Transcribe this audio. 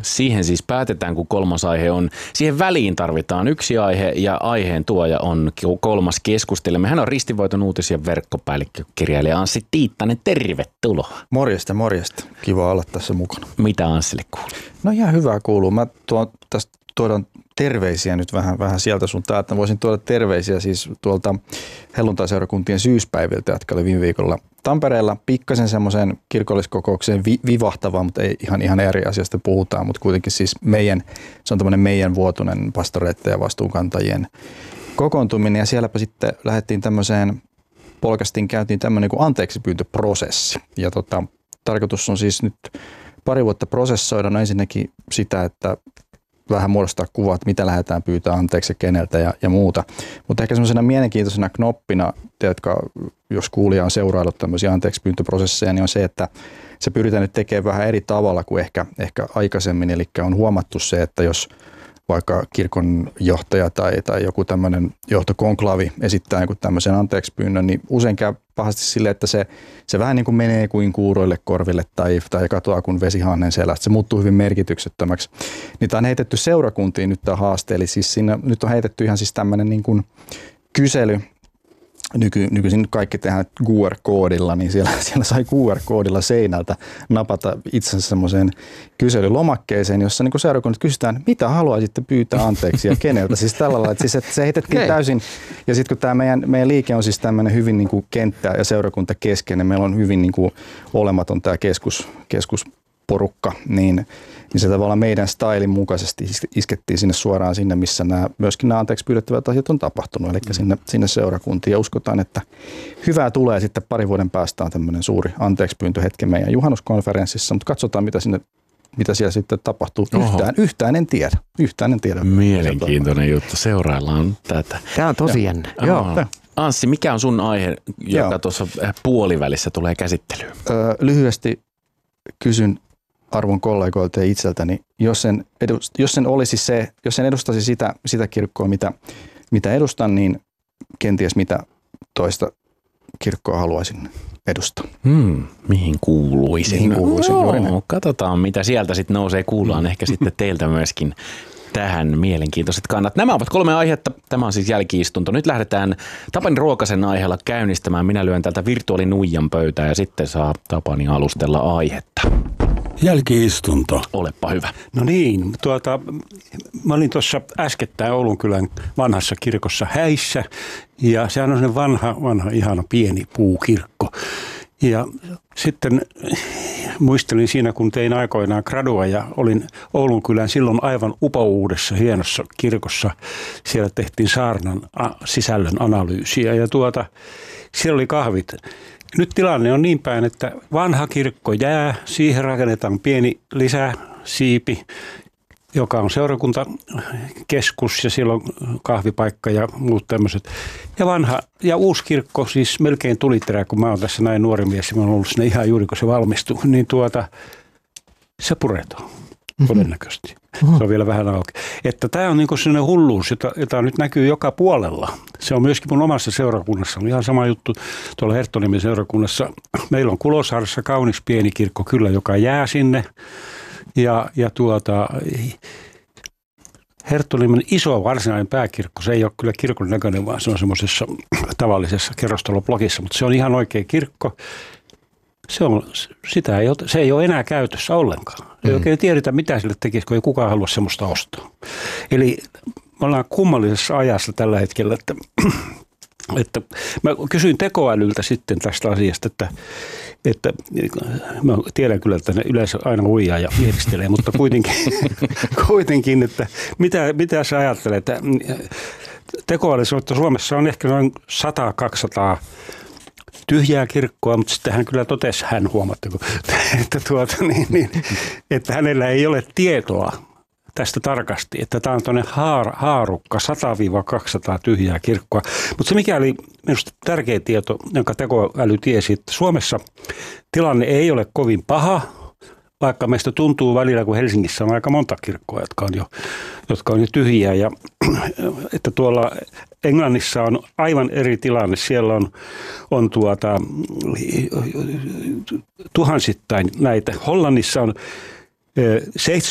Siihen siis päätetään, kun kolmas aihe on. Siihen väliin tarvitaan yksi aihe ja aiheen tuoja on kolmas keskustelija. Hän on Ristinvoiton uutisia verkkopäällikkö, kirjailija Anssi Tiittanen. Tervetuloa. Morjesta, morjesta. Kiva olla tässä mukana. Mitä Anssille kuuluu? No ihan hyvää kuuluu. Mä tuodaan terveisiä nyt vähän sieltä sun täältä. Voisin tuoda terveisiä siis tuolta helluntaiseurakuntien syyspäiviltä, jotka oli viime viikolla Tampereella. Pikkasen semmoisen kirkolliskokoukseen vivahtavaa, mutta ei ihan eri asiasta puhutaan, mutta kuitenkin siis se on tämmöinen meidän vuotuinen pastoreiden ja vastuunkantajien kokoontuminen. Ja sielläpä sitten lähdettiin käytiin tämmöinen kuin anteeksipyyntöprosessi. Ja tarkoitus on siis nyt pari vuotta prosessoida. No ensinnäkin sitä, että vähän muodostaa kuvaa, että mitä lähdetään pyytää anteeksi ja keneltä ja muuta. Mutta ehkä semmoisena mielenkiintoisena knoppina, jotka jos kuulija on seuraillut tämmöisiä anteeksipyyntöprosesseja, niin on se, että se pyritään nyt tekemään vähän eri tavalla kuin ehkä aikaisemmin. Eli on huomattu se, että jos vaikka kirkon johtaja tai joku tämmöinen johtokonklaavi esittää joku tämmöisen anteeksipyynnön, niin usein käy pahasti sille, että se vähän niin kuin menee kuin kuuroille korville tai katoaa kuin vesihannen selästä. Se muuttuu hyvin merkityksettömäksi. Niin tämä on heitetty seurakuntiin nyt tämä haaste, eli siis siinä nyt on heitetty ihan siis tämmöinen niin kuin kysely. Nykyisin kaikki tehdään QR-koodilla, niin siellä sai QR-koodilla seinältä napata itsensä semmoiseen kyselylomakkeeseen, jossa niin seurakunnat kysytään, mitä haluaisitte pyytää anteeksi ja keneltä. Siis tällä lailla, että se heitettiin täysin. Ja sitten kun tämä meidän liike on siis tämmöinen hyvin niin kuin kenttä- ja seurakuntakeskeinen, meillä on hyvin niin kuin olematon tämä keskusporukka, niin se tavallaan meidän stylin mukaisesti iskettiin suoraan sinne, missä myöskin nämä anteeksi pyydettävät asiat on tapahtunut, eli sinne seurakuntiin. Ja uskotaan, että hyvää tulee sitten 2 vuoden päästä on tämmöinen suuri anteekspyyntöhetki meidän juhannuskonferenssissa, mutta katsotaan, mitä siellä sitten tapahtuu. Yhtään en tiedä. Mielenkiintoinen juttu. Seuraillaan tätä. Tämä on tosi jännä. Joo. Anssi, mikä on sun aihe, joka tuossa puolivälissä tulee käsittelyyn? Lyhyesti kysyn arvon kollegoilta ja itseltäni, jos en edustaisi sitä kirkkoa, mitä edustan, niin kenties mitä toista kirkkoa haluaisin edustaa. Mihin kuuluisin? Juuri näin. Katsotaan, mitä sieltä sitten nousee kuullaan. Ehkä sitten teiltä myöskin tähän mielenkiintoiset kannat. Nämä ovat 3 aihetta. Tämä on siis jälki-istunto. Nyt lähdetään Tapani Ruokasen aiheella käynnistämään. Minä lyön tältä virtuaalinuijan pöytään ja sitten saa Tapani alustella aihetta. Jälki-istunto. Olepa hyvä. No niin, mä olin tuossa äskettäin Oulunkylän vanhassa kirkossa häissä ja sehän on sellainen vanha ihana pieni puukirkko. Ja sitten muistelin siinä, kun tein aikoinaan gradua ja olin Oulunkylän silloin aivan upouudessa hienossa kirkossa. Siellä tehtiin saarnan sisällön analyysiä ja siellä oli kahvit. Nyt tilanne on niin päin, että vanha kirkko jää, siihen rakennetaan pieni lisäsiipi, joka on seurakuntakeskus ja siellä on kahvipaikka ja muut tämmöiset. Ja uusi kirkko, siis melkein tuliterä, kun mä oon tässä näin nuori mies ja mä oon ollut siinä ihan juuri kun se valmistui, niin se puretaan todennäköisesti. Se on vielä vähän auki. Että tämä on niinku sellainen hulluus, jota nyt näkyy joka puolella. Se on myöskin mun omassa seurakunnassa. On ihan sama juttu tuolla Herttoniemen seurakunnassa. Meillä on Kulosaaressa kaunis pieni kirkko kyllä, joka jää sinne. Ja Herttoniemen iso varsinainen pääkirkko, se ei ole kyllä kirkon näköinen, vaan se on semmoisessa tavallisessa kerrostaloblokissa, mutta se on ihan oikea kirkko. Se ei ole enää käytössä ollenkaan. Ei oikein tiedetä, mitä sille tekisi, kun ei kukaan halua semmoista ostaa. Eli me ollaan kummallisessa ajassa tällä hetkellä, että mä kysyin tekoälyltä sitten tästä asiasta, että mä tiedän kyllä, että ne yleensä aina huijaa ja mielistelee, mutta kuitenkin, että mitä sä ajattelet, että tekoäly sanoo, että Suomessa on ehkä noin 100-200 tyhjää kirkkoa, mutta sitten hän kyllä totesi, huomattako, että hänellä ei ole tietoa tästä tarkasti, että tämä on tuonne haarukka 100-200 tyhjää kirkkoa. Mutta se mikä oli minusta tärkeä tieto, jonka tekoäly tiesi, että Suomessa tilanne ei ole kovin paha, vaikka meistä tuntuu välillä, kun Helsingissä on aika monta kirkkoa, jotka on jo tyhjiä. Ja että tuolla Englannissa on aivan eri tilanne. Siellä on tuhansittain näitä. Hollannissa on